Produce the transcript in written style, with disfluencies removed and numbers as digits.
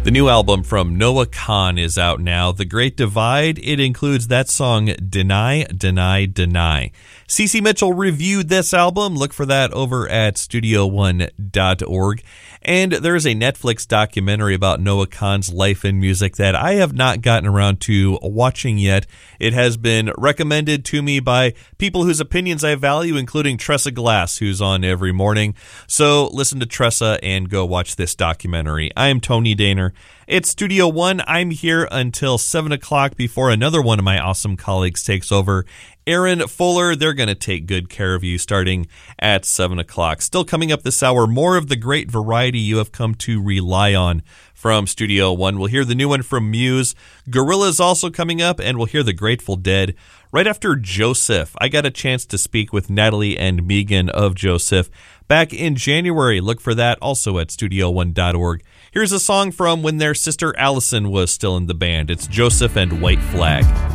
The new album from Noah Kahan is out now, The Great Divide. It includes that song, Deny, Deny, Deny. CeCe Mitchell reviewed this album. Look for that over at studio1.org. And there's a Netflix documentary about Noah Kahan's life and music that I have not gotten around to watching yet. It has been recommended to me by people whose opinions I value, including Tressa Glass, who's on every morning. So listen to Tressa and go watch this documentary. I am Tony Daner. It's Studio One. I'm here until 7 o'clock before another one of my awesome colleagues takes over. Aaron Fuller, they're going to take good care of you starting at 7 o'clock. Still coming up this hour, more of the great variety you have come to rely on from Studio One. We'll hear the new one from Muse. Gorillaz also coming up, and we'll hear the Grateful Dead. Right after Joseph, I got a chance to speak with Natalie and Megan of Joseph back in January. Look for that also at studio1.org. Here's a song from when their sister Allison was still in the band. It's Joseph and White Flag.